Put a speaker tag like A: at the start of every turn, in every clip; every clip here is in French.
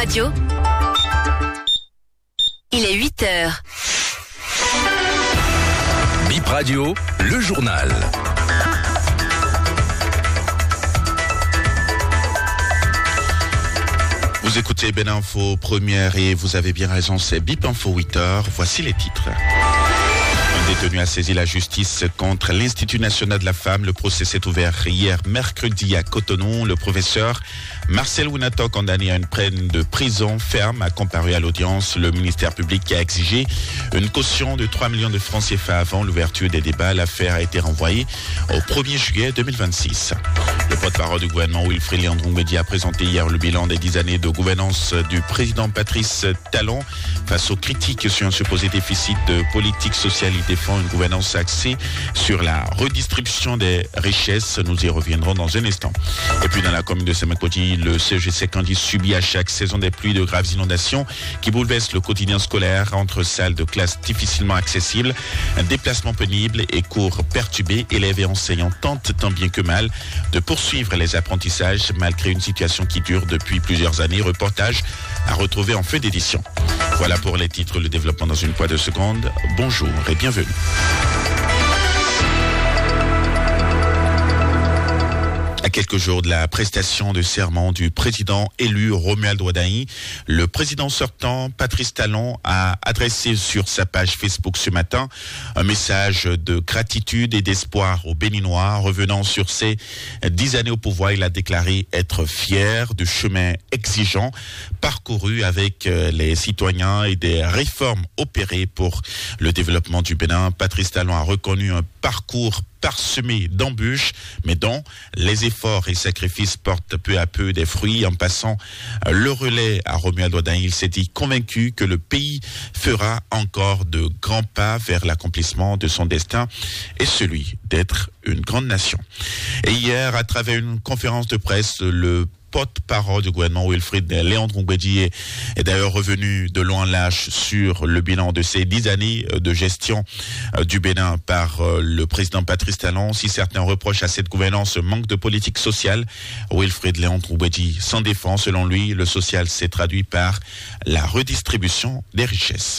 A: Radio. Il est 8h.
B: Bip Radio, le journal.
C: Vous écoutez Ben Info première et vous avez bien raison, c'est Bip Info 8h. Voici les titres. Un détenu a saisi la justice contre l'Institut national de la femme. Le procès s'est ouvert hier mercredi à Cotonou. Le professeur Marcel Ouinato, condamné à une peine de prison ferme, a comparu à l'audience. Le ministère public a exigé une caution de 3 millions de francs CFA avant l'ouverture des débats. L'affaire a été renvoyée au 1er juillet 2026. Le porte-parole du gouvernement, Wilfried Léandron-Ngouedi, a présenté hier le bilan des 10 années de gouvernance du président Patrice Talon. Face aux critiques sur un supposé déficit de politique sociale, il défend une gouvernance axée sur la redistribution des richesses. Nous y reviendrons dans un instant. Et puis dans la commune de Semakoti, le CEGC Candy subit à chaque saison des pluies de graves inondations qui bouleversent le quotidien scolaire entre salles de classe difficilement accessibles, déplacements pénibles et cours perturbés. Élèves et enseignants tentent tant bien que mal de poursuivre les apprentissages malgré une situation qui dure depuis plusieurs années. Reportage à retrouver en fin d'édition. Voilà pour les titres, le développement dans une poignée de secondes. Bonjour et bienvenue. À quelques jours de la prestation de serment du président élu Romuald Ouadaï, le président sortant Patrice Talon a adressé sur sa page Facebook ce matin un message de gratitude et d'espoir aux Béninois. Revenant sur ses 10 années au pouvoir, il a déclaré être fier du chemin exigeant parcouru avec les citoyens et des réformes opérées pour le développement du Bénin. Patrice Talon a reconnu un parcours parsemé d'embûches, mais dont les efforts et sacrifices portent peu à peu des fruits. En passant le relais à Romuald Ouadaï, il s'est dit convaincu que le pays fera encore de grands pas vers l'accomplissement de son destin et celui d'être une grande nation. Et hier, à travers une conférence de presse, le porte-parole du gouvernement Wilfried Léandron-Ngouedi est d'ailleurs revenu de loin large sur le bilan de ces 10 années de gestion du Bénin par le président Patrice Talon. Si certains reprochent à cette gouvernance manque de politique sociale, Wilfried Léandron-Ngouedi s'en défend. Selon lui, le social s'est traduit par la redistribution des richesses.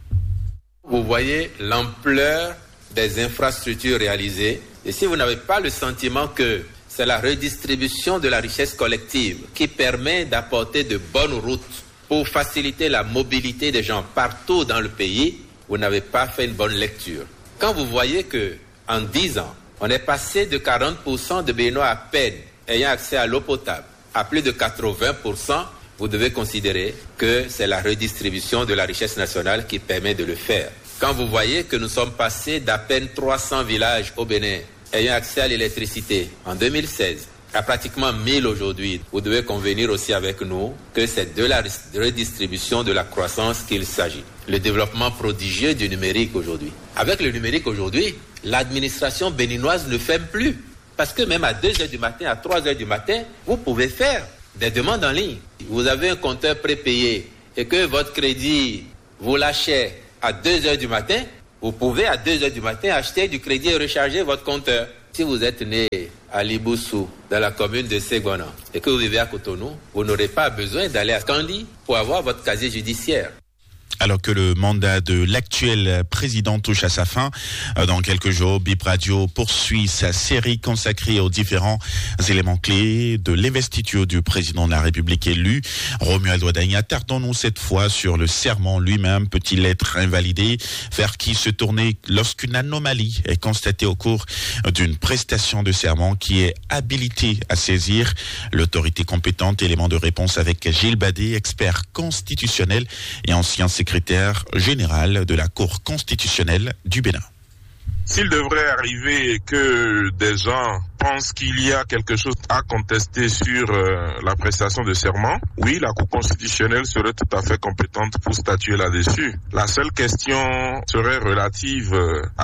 D: Vous voyez l'ampleur des infrastructures réalisées, et si vous n'avez pas le sentiment que c'est la redistribution de la richesse collective qui permet d'apporter de bonnes routes pour faciliter la mobilité des gens partout dans le pays, vous n'avez pas fait une bonne lecture. Quand vous voyez que en 10 ans, on est passé de 40% de Béninois à peine ayant accès à l'eau potable à plus de 80%, vous devez considérer que c'est la redistribution de la richesse nationale qui permet de le faire. Quand vous voyez que nous sommes passés d'à peine 300 villages au Bénin ayant accès à l'électricité en 2016 à pratiquement 1000 aujourd'hui, vous devez convenir aussi avec nous que c'est de la redistribution de la croissance qu'il s'agit. Le développement prodigieux du numérique aujourd'hui. Avec le numérique aujourd'hui, l'administration béninoise ne ferme plus. Parce que même à 2h du matin, à 3h du matin, vous pouvez faire des demandes en ligne. Vous avez un compteur prépayé et que votre crédit vous lâchez à 2h du matin, vous pouvez à 2h du matin acheter du crédit et recharger votre compteur. Si vous êtes né à Liboussou, dans la commune de Ségona, et que vous vivez à Cotonou, vous n'aurez pas besoin d'aller à Candy pour avoir votre casier judiciaire.
C: Alors que le mandat de l'actuel président touche à sa fin, dans quelques jours, Bip Radio poursuit sa série consacrée aux différents éléments clés de l'investiture du président de la République élu, Romuald Ouadaï. Attardons-nous cette fois sur le serment lui-même. Peut-il être invalidé? Vers qui se tourner lorsqu'une anomalie est constatée au cours d'une prestation de serment? Qui est habilité à saisir l'autorité compétente? Élément de réponse avec Gilles Badé, expert constitutionnel et ancien secrétaire général de la Cour constitutionnelle du Bénin.
E: S'il devrait arriver que des gens pensent qu'il y a quelque chose à contester sur la prestation de serment, oui, la Cour constitutionnelle serait tout à fait compétente pour statuer là-dessus. La seule question serait relative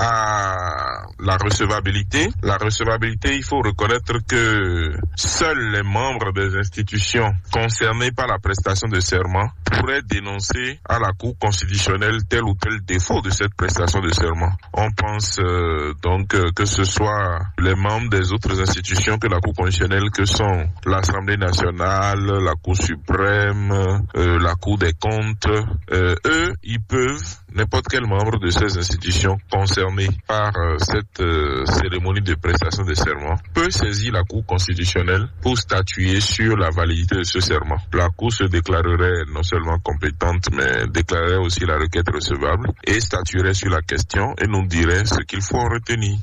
E: à la recevabilité. La recevabilité, il faut reconnaître que seuls les membres des institutions concernées par la prestation de serment pourraient dénoncer à la Cour constitutionnelle tel ou tel défaut de cette prestation de serment. On pense donc que ce soit les membres des autres autres institutions que la Cour constitutionnelle, que sont l'Assemblée nationale, la Cour suprême, la Cour des comptes. Eux, ils peuvent, n'importe quel membre de ces institutions concernées par cette cérémonie de prestation de serment peut saisir la Cour constitutionnelle pour statuer sur la validité de ce serment. La Cour se déclarerait non seulement compétente, mais déclarerait aussi la requête recevable et statuerait sur la question et nous dirait ce qu'il faut retenir.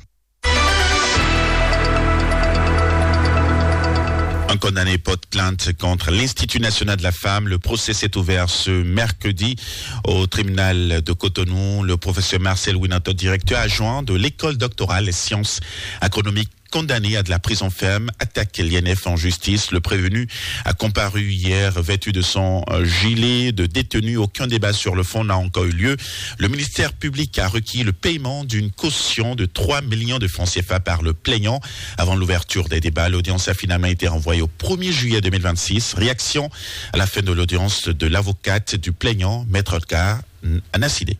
C: Un condamné porte plainte contre l'Institut national de la femme. Le procès s'est ouvert ce mercredi au tribunal de Cotonou. Le professeur Marcel Winato, directeur adjoint de l'école doctorale des sciences agronomiques, condamné à de la prison ferme, attaque l'INF en justice. Le prévenu a comparu hier vêtu de son gilet de détenu. Aucun débat sur le fond n'a encore eu lieu. Le ministère public a requis le paiement d'une caution de 3 millions de francs CFA par le plaignant. Avant l'ouverture des débats, l'audience a finalement été renvoyée au 1er juillet 2026. Réaction à la fin de l'audience de l'avocate du plaignant, Maître Odkar Anasside.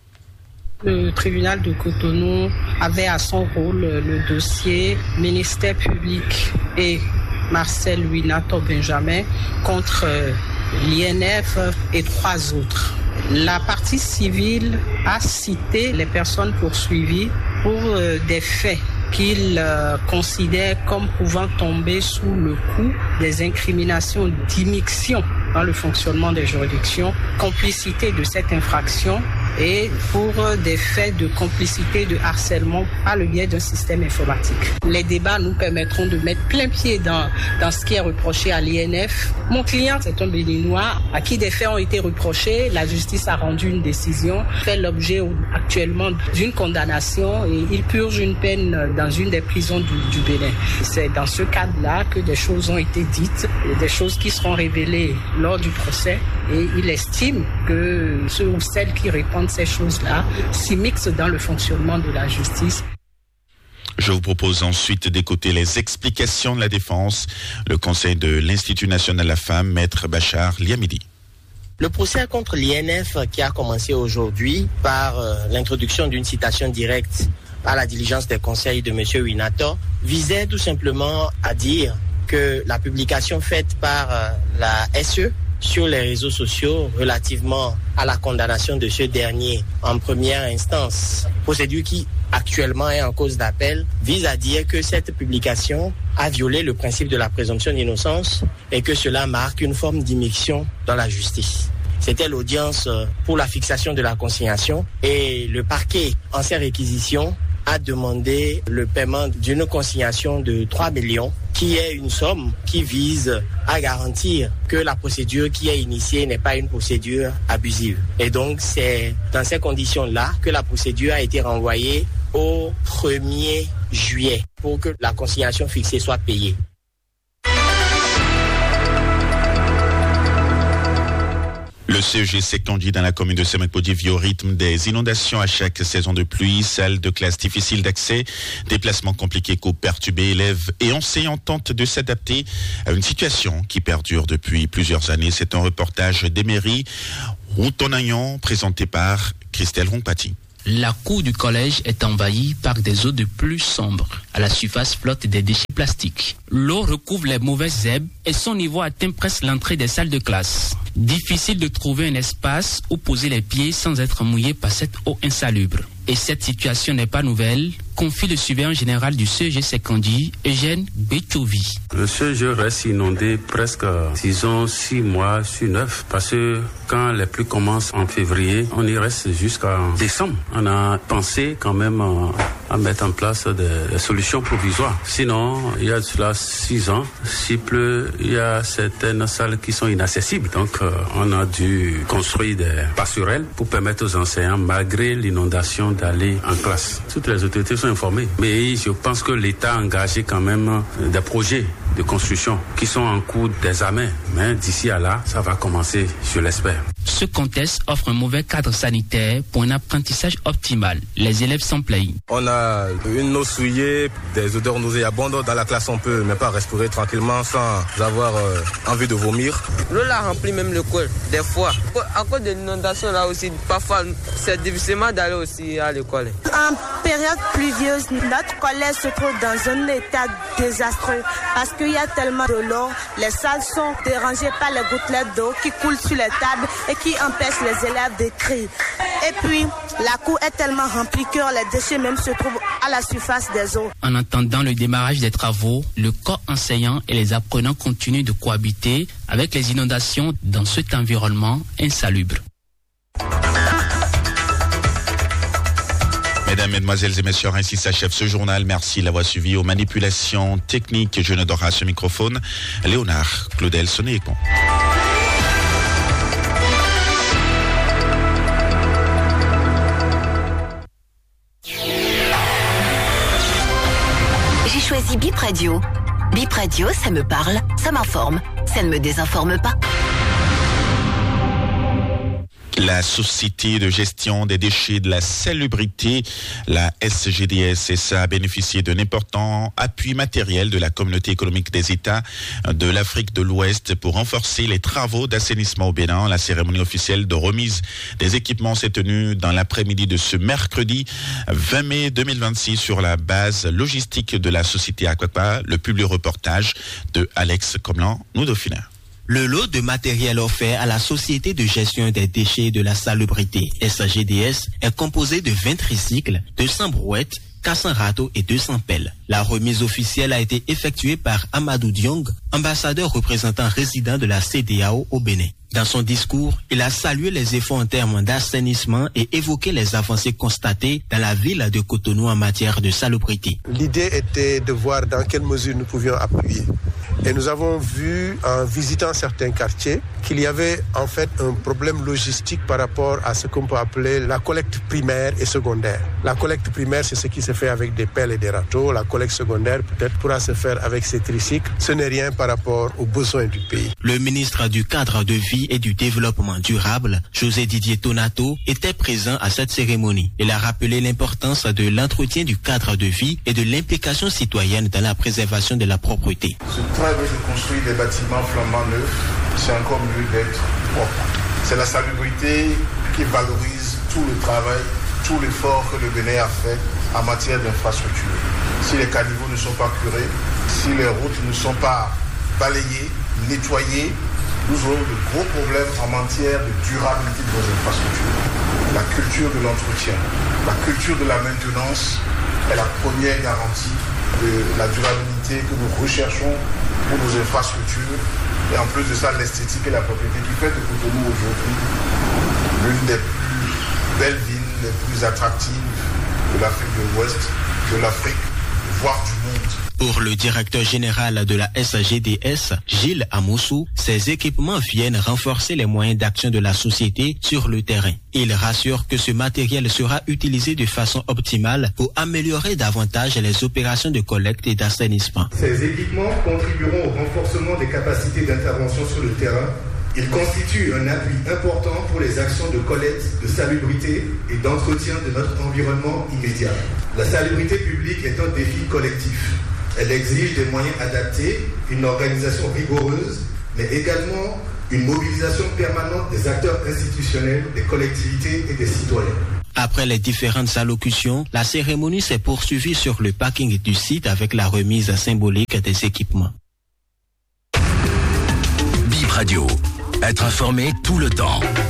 A: Le tribunal de Cotonou avait à son rôle le dossier ministère public et Marcel Winato Benjamin contre l'INF et 3 autres. La partie civile a cité les personnes poursuivies pour des faits qu'il considère comme pouvant tomber sous le coup des incriminations d'immixtion dans le fonctionnement des juridictions, complicité de cette infraction et pour des faits de complicité de harcèlement par le biais d'un système informatique. Les débats nous permettront de mettre plein pied dans ce qui est reproché à l'INF. Mon client, c'est un Béninois à qui des faits ont été reprochés. La justice a rendu une décision, fait l'objet actuellement d'une condamnation et il purge une peine dans une des prisons du Bénin. C'est dans ce cadre-là que des choses ont été dites, des choses qui seront révélées lors du procès et il estime que ceux ou celles qui répondent ces choses-là s'immiscent dans le fonctionnement de la justice.
C: Je vous propose ensuite d'écouter les explications de la défense. Le conseil de l'Institut national de la femme, Maître Bachar Liamidi.
F: Le procès contre l'INF qui a commencé aujourd'hui par l'introduction d'une citation directe à la diligence des conseils de M. Winato visait tout simplement à dire que la publication faite par la SE sur les réseaux sociaux relativement à la condamnation de ce dernier en première instance, procédure qui actuellement est en cause d'appel, vise à dire que cette publication a violé le principe de la présomption d'innocence et que cela marque une forme d'immixtion dans la justice. C'était l'audience pour la fixation de la consignation et le parquet, en ses réquisitions, a demandé le paiement d'une consignation de 3 millions, qui est une somme qui vise à garantir que la procédure qui est initiée n'est pas une procédure abusive. Et donc, c'est dans ces conditions-là que la procédure a été renvoyée au 1er juillet pour que la consignation fixée soit payée.
C: Le CEG s'est conduit dans la commune de Semek-Podivy au rythme des inondations à chaque saison de pluie, salles de classe difficiles d'accès, déplacements compliqués qu'aux perturbés, élèves et enseignants tentent de s'adapter à une situation qui perdure depuis plusieurs années. C'est un reportage d'Emery Routonayan présenté par Christelle Rompati.
G: La cour du collège est envahie par des eaux de pluie sombres. À la surface flottent des déchets plastiques. L'eau recouvre les mauvaises herbes et son niveau atteint presque l'entrée des salles de classe. Difficile de trouver un espace où poser les pieds sans être mouillé par cette eau insalubre. Et cette situation n'est pas nouvelle, confie le surveillant général du CEG Sekondi, Eugène Betchovi.
H: Le CEG reste inondé presque, disons, 6 mois sur 9, parce que quand les pluies commencent en février, on y reste jusqu'à décembre. On a pensé quand même à mettre en place des solutions provisoires. Sinon, il y a cela 6 ans, s'il pleut, il y a certaines salles qui sont inaccessibles. Donc, on a dû construire des passerelles pour permettre aux enseignants, malgré l'inondation, d'aller en classe. Toutes les autorités sont informées. Mais je pense que l'État a engagé quand même des projets de construction qui sont en cours d'examen. Mais d'ici à là, ça va commencer, je l'espère.
G: Ce contexte offre un mauvais cadre sanitaire pour un apprentissage optimal. Les élèves s'en plaignent.
I: On a une eau souillée, des odeurs nauséabondes. Dans la classe, on peut même pas respirer tranquillement sans avoir envie de vomir.
J: L'eau l'a rempli même le col, des fois. À cause de l'inondation là aussi, parfois c'est difficilement d'aller aussi à l'école.
K: En période pluvieuse, notre collège se trouve dans un état désastreux parce qu'il y a tellement de l'eau. Les salles sont dérangées par les gouttelettes d'eau qui coulent sur les tables et qui empêchent les élèves d'écrire. Et puis, la cour est tellement remplie que les déchets même se trouvent à la surface des eaux.
G: En attendant le démarrage des travaux, le corps enseignant et les apprenants continuent de cohabiter avec les inondations dans cet environnement insalubre.
C: Mesdames, Mesdemoiselles et Messieurs, ainsi s'achève ce journal. Merci de l'avoir suivi. Aux manipulations techniques, je ne dors à ce microphone. Léonard, Claudel, sonnez con.
L: J'ai choisi Bip Radio. Bip Radio, ça me parle, ça m'informe, ça ne me désinforme pas.
C: La Société de gestion des déchets de la salubrité, la SGDS, a bénéficié d'un important appui matériel de la Communauté économique des États de l'Afrique de l'Ouest pour renforcer les travaux d'assainissement au Bénin. La cérémonie officielle de remise des équipements s'est tenue dans l'après-midi de ce mercredi 20 mai 2026 sur la base logistique de la Société Aquapa. Le public reportage de Alex Comlan, nous Dauphiné.
M: Le lot de matériel offert à la Société de gestion des déchets de la salubrité, SGDS, est composé de 20 tricycles, 200 brouettes, 400 râteaux et 200 pelles. La remise officielle a été effectuée par Amadou Diong, ambassadeur représentant résident de la CEDEAO au Bénin. Dans son discours, il a salué les efforts en termes d'assainissement et évoqué les avancées constatées dans la ville de Cotonou en matière de salubrité.
N: L'idée était de voir dans quelle mesure nous pouvions appuyer. Et nous avons vu, en visitant certains quartiers, qu'il y avait en fait un problème logistique par rapport à ce qu'on peut appeler la collecte primaire et secondaire. La collecte primaire, c'est ce qui se fait avec des pelles et des râteaux. La collecte secondaire, peut-être, pourra se faire avec ces tricycles. Ce n'est rien par rapport aux besoins du pays.
M: Le ministre du Cadre de vie et du Développement durable, José Didier Tonato, était présent à cette cérémonie. Il a rappelé l'importance de l'entretien du cadre de vie et de l'implication citoyenne dans la préservation de la propreté.
O: Ce travail de construire des bâtiments flambant neufs, c'est encore mieux d'être propre. C'est la salubrité qui valorise tout le travail, tout l'effort que le Bénin a fait en matière d'infrastructure. Si les caniveaux ne sont pas curés, si les routes ne sont pas balayées, nettoyées, nous aurons de gros problèmes en matière de durabilité de nos infrastructures. La culture de l'entretien, la culture de la maintenance est la première garantie de la durabilité que nous recherchons pour nos infrastructures. Et en plus de ça, l'esthétique et la propriété qui fait de Cotonou aujourd'hui l'une des plus belles villes, les plus attractives de l'Afrique de l'Ouest, de l'Afrique, voire du monde.
M: Pour le directeur général de la SGDS, Gilles Amoussou, ces équipements viennent renforcer les moyens d'action de la société sur le terrain. Il rassure que ce matériel sera utilisé de façon optimale pour améliorer davantage les opérations de collecte et d'assainissement.
P: Ces équipements contribueront au renforcement des capacités d'intervention sur le terrain. Ils constituent un appui important pour les actions de collecte, de salubrité et d'entretien de notre environnement immédiat. La salubrité publique est un défi collectif. Elle exige des moyens adaptés, une organisation rigoureuse, mais également une mobilisation permanente des acteurs institutionnels, des collectivités et des citoyens.
M: Après les différentes allocutions, la cérémonie s'est poursuivie sur le parking du site avec la remise symbolique des équipements.
B: Bip Radio. Être informé tout le temps.